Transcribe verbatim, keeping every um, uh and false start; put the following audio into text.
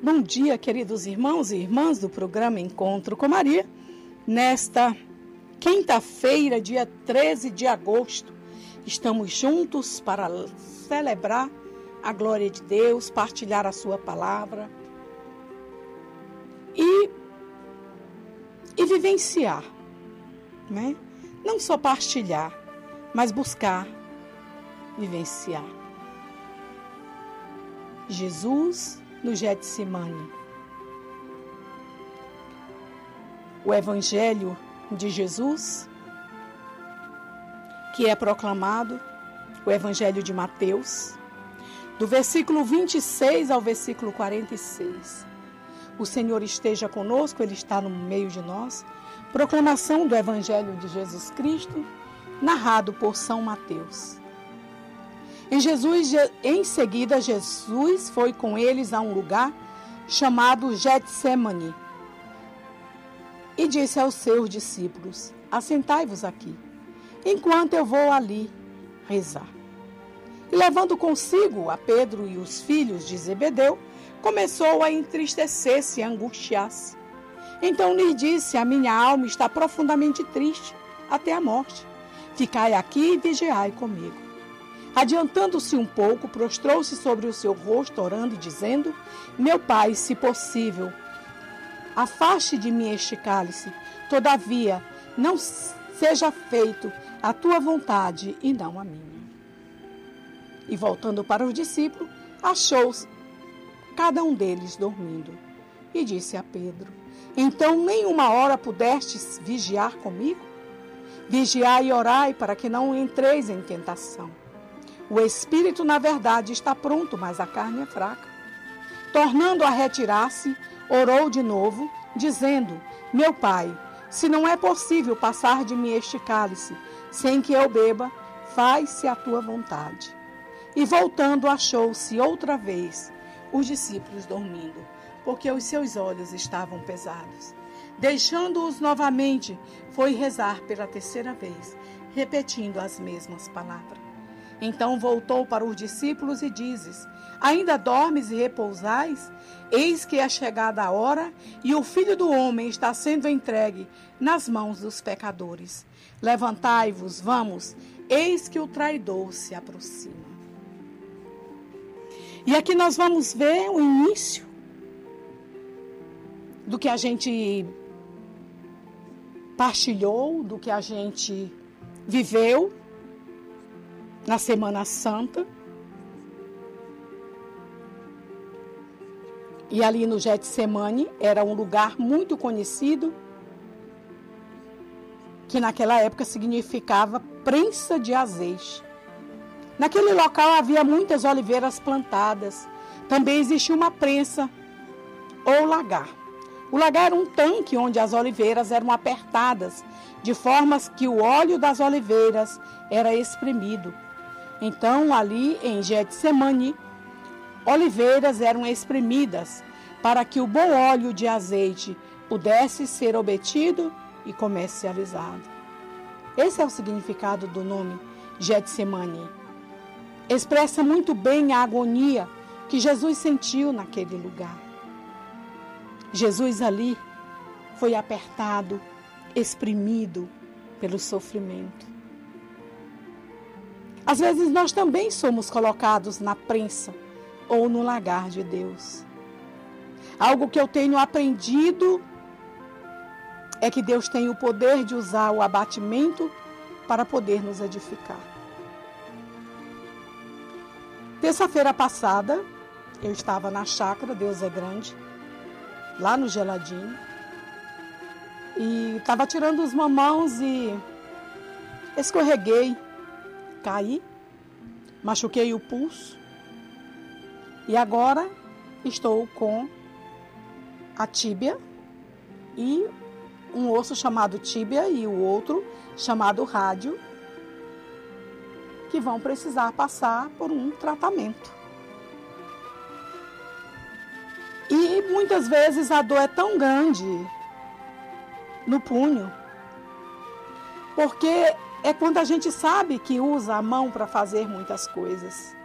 Bom dia, queridos irmãos e irmãs do programa Encontro com Maria. Nesta quinta-feira, dia treze de agosto, estamos juntos para celebrar a glória de Deus, partilhar a sua palavra e, e vivenciar, né? Não só partilhar, mas buscar vivenciar. Jesus no Getsemane. O Evangelho de Jesus, que é proclamado, o Evangelho de Mateus, do versículo vinte e seis ao versículo quarenta e seis. O Senhor esteja conosco, Ele está no meio de nós. Proclamação do Evangelho de Jesus Cristo, narrado por São Mateus. Em, Jesus, em seguida, Jesus foi com eles a um lugar chamado Getsemane e disse aos seus discípulos: assentai-vos aqui, enquanto eu vou ali rezar. E levando consigo a Pedro e os filhos de Zebedeu, começou a entristecer-se e angustiar-se. Então lhe disse: a minha alma está profundamente triste até a morte. Ficai aqui e vigiai comigo. Adiantando-se um pouco, prostrou-se sobre o seu rosto, orando e dizendo: meu Pai, se possível, afaste de mim este cálice, todavia não seja feito a tua vontade e não a minha. E voltando para os discípulos, achou cada um deles dormindo. E disse a Pedro: então nem uma hora pudestes vigiar comigo? Vigiai e orai para que não entreis em tentação. O espírito, na verdade, está pronto, mas a carne é fraca. Tornando a retirar-se, orou de novo, dizendo: meu Pai, se não é possível passar de mim este cálice, sem que eu beba, faz-se a tua vontade. E voltando, achou-se outra vez os discípulos dormindo, porque os seus olhos estavam pesados. Deixando-os novamente, foi rezar pela terceira vez, repetindo as mesmas palavras. Então voltou para os discípulos e dizes: ainda dormes e repousais? Eis que é chegada a hora e o Filho do Homem está sendo entregue nas mãos dos pecadores. Levantai-vos, vamos, eis que o traidor se aproxima. E aqui nós vamos ver o início do que a gente partilhou, do que a gente viveu na Semana Santa. E ali no Getsemane era um lugar muito conhecido, que naquela época significava prensa de azeite. Naquele local havia muitas oliveiras plantadas. Também existia uma prensa ou lagar. O lagar era um tanque onde as oliveiras eram apertadas, de forma que o óleo das oliveiras era espremido. Então, ali em Getsemane, oliveiras eram espremidas para que o bom óleo de azeite pudesse ser obtido e comercializado. Esse é o significado do nome Getsemane. Expressa muito bem a agonia que Jesus sentiu naquele lugar. Jesus ali foi apertado, exprimido pelo sofrimento. Às vezes nós também somos colocados na prensa ou no lagar de Deus. Algo que eu tenho aprendido é que Deus tem o poder de usar o abatimento para poder nos edificar. Terça-feira passada, eu estava na chácara Deus é Grande, lá no Geladinho, e estava tirando os mamãos e escorreguei, caí, machuquei o pulso e agora estou com a tíbia e um osso chamado tíbia e o outro chamado rádio, que vão precisar passar por um tratamento. E muitas vezes a dor é tão grande no punho, porque é quando a gente sabe que usa a mão para fazer muitas coisas.